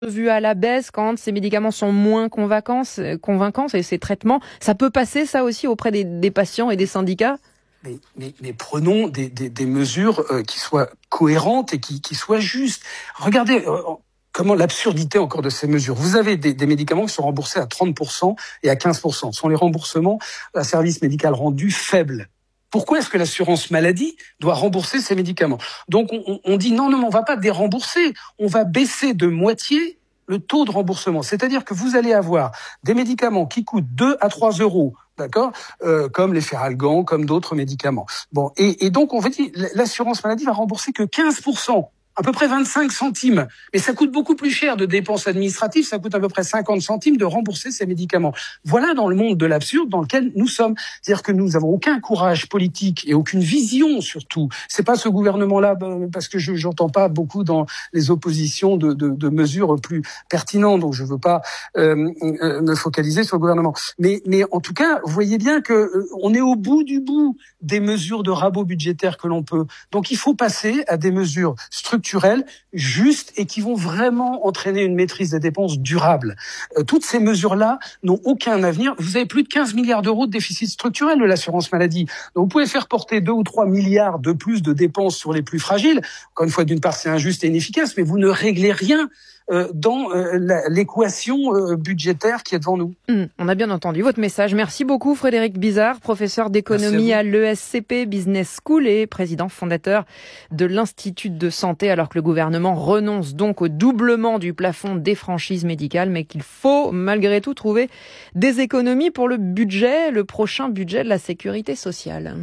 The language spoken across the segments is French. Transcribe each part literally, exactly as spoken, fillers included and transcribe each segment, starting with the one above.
Vu à la baisse quand ces médicaments sont moins convaincants, convaincants et ces traitements, ça peut passer ça aussi auprès des, des patients et des syndicats? Mais, mais, mais prenons des, des, des mesures euh, qui soient cohérentes et qui, qui soient justes. Regardez euh, comment l'absurdité encore de ces mesures. Vous avez des, des médicaments qui sont remboursés à trente pour cent et à quinze pour cent. Ce sont les remboursements à service médical rendu faibles. Pourquoi est-ce que l'assurance maladie doit rembourser ces médicaments? Donc on, on dit non, non, mais on va pas dérembourser. On va baisser de moitié le taux de remboursement. C'est-à-dire que vous allez avoir des médicaments qui coûtent deux à trois euros, d'accord, euh, comme les Feralgan, comme d'autres médicaments. Bon, et, et donc on va dire l'assurance maladie va rembourser que quinze pour cent. À peu près vingt-cinq centimes. Mais ça coûte beaucoup plus cher de dépenses administratives, ça coûte à peu près cinquante centimes de rembourser ces médicaments. Voilà dans le monde de l'absurde dans lequel nous sommes. C'est-à-dire que nous avons aucun courage politique et aucune vision surtout. C'est pas ce gouvernement-là, parce que je j'entends pas beaucoup dans les oppositions de, de, de mesures plus pertinentes, donc je veux pas euh, me focaliser sur le gouvernement. Mais, mais en tout cas, vous voyez bien que euh, on est au bout du bout des mesures de rabot budgétaire que l'on peut. Donc il faut passer à des mesures structurelles, justes et qui vont vraiment entraîner une maîtrise des dépenses durable. Euh, toutes ces mesures-là n'ont aucun avenir. Vous avez plus de quinze milliards d'euros de déficit structurel de l'assurance maladie. Donc vous pouvez faire porter deux ou trois milliards de plus de dépenses sur les plus fragiles. Encore une fois, d'une part, c'est injuste et inefficace, mais vous ne réglez rien euh, dans euh, la, l'équation euh, budgétaire qui est devant nous. Mmh, on a bien entendu votre message. Merci beaucoup Frédéric Bizard, professeur d'économie à, à l'E S C P Business School et président fondateur de l'Institut de santé, alors que le gouvernement renonce donc au doublement du plafond des franchises médicales, mais qu'il faut malgré tout trouver des économies pour le budget, le prochain budget de la sécurité sociale.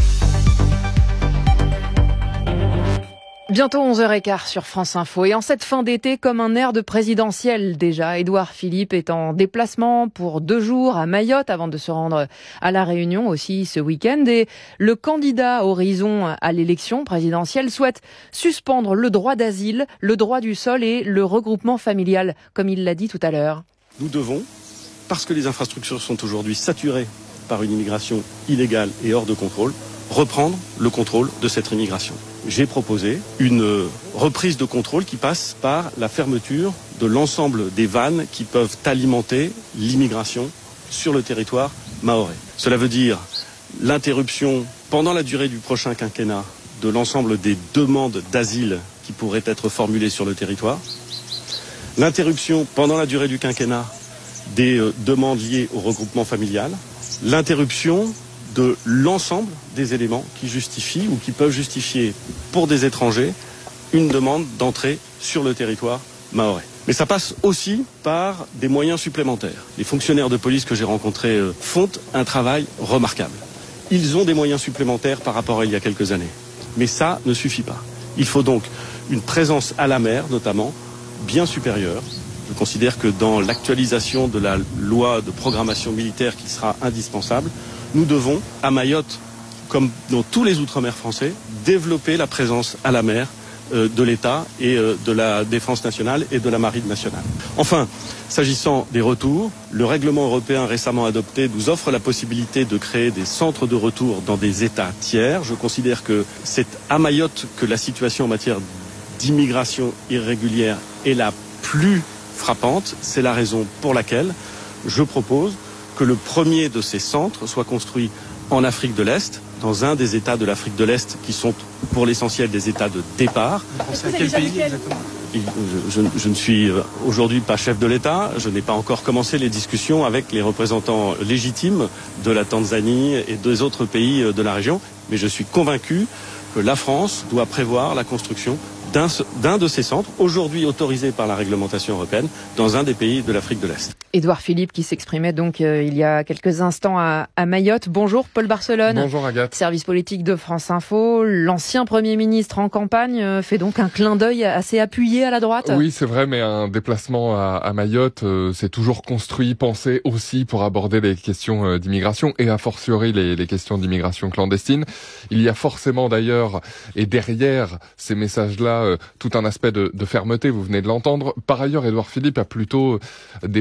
Bientôt onze heures quinze sur France Info. Et en cette fin d'été, comme un air de présidentiel déjà, Édouard Philippe est en déplacement pour deux jours à Mayotte avant de se rendre à La Réunion aussi ce week-end. Et le candidat Horizon à l'élection présidentielle souhaite suspendre le droit d'asile, le droit du sol et le regroupement familial, comme il l'a dit tout à l'heure. Nous devons, parce que les infrastructures sont aujourd'hui saturées par une immigration illégale et hors de contrôle, reprendre le contrôle de cette immigration. J'ai proposé une reprise de contrôle qui passe par la fermeture de l'ensemble des vannes qui peuvent alimenter l'immigration sur le territoire mahorais. Cela veut dire l'interruption pendant la durée du prochain quinquennat de l'ensemble des demandes d'asile qui pourraient être formulées sur le territoire, l'interruption pendant la durée du quinquennat des euh, demandes liées au regroupement familial, l'interruption de l'ensemble des éléments qui justifient ou qui peuvent justifier pour des étrangers une demande d'entrée sur le territoire mahorais. Mais ça passe aussi par des moyens supplémentaires. Les fonctionnaires de police que j'ai rencontrés font un travail remarquable. Ils ont des moyens supplémentaires par rapport à il y a quelques années. Mais ça ne suffit pas. Il faut donc une présence à la mer, notamment, bien supérieure. Je considère que dans l'actualisation de la loi de programmation militaire qui sera indispensable, nous devons, à Mayotte, comme dans tous les outre-mer français, développer la présence à la mer euh, de l'État et euh, de la défense nationale et de la marine nationale. Enfin, s'agissant des retours, le règlement européen récemment adopté nous offre la possibilité de créer des centres de retour dans des États tiers. Je considère que c'est à Mayotte que la situation en matière d'immigration irrégulière est la plus frappante. C'est la raison pour laquelle je propose que le premier de ces centres soit construit en Afrique de l'Est, dans un des États de l'Afrique de l'Est qui sont pour l'essentiel des États de départ. C'est à quel pays exactement ? Je, je, je ne suis aujourd'hui pas chef de l'État, je n'ai pas encore commencé les discussions avec les représentants légitimes de la Tanzanie et des autres pays de la région, mais je suis convaincu que la France doit prévoir la construction d'un, d'un de ces centres, aujourd'hui autorisé par la réglementation européenne, dans un des pays de l'Afrique de l'Est. Édouard Philippe qui s'exprimait donc euh, il y a quelques instants à, à Mayotte. Bonjour Paul Barcelone. Bonjour Agathe. Service politique de France Info. L'ancien Premier ministre en campagne euh, fait donc un clin d'œil assez appuyé à la droite. Oui, c'est vrai, mais un déplacement à, à Mayotte, euh, c'est toujours construit, pensé aussi pour aborder les questions euh, d'immigration et a fortiori les, les questions d'immigration clandestine. Il y a forcément d'ailleurs, et derrière ces messages-là, euh, tout un aspect de, de fermeté, vous venez de l'entendre. Par ailleurs, Édouard Philippe a plutôt des mots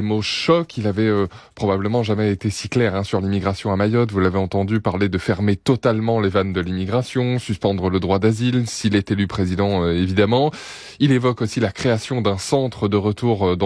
choc. Il avait euh, probablement jamais été si clair hein, sur l'immigration à Mayotte. Vous l'avez entendu parler de fermer totalement les vannes de l'immigration, suspendre le droit d'asile s'il est élu président, euh, évidemment. Il évoque aussi la création d'un centre de retour euh, dans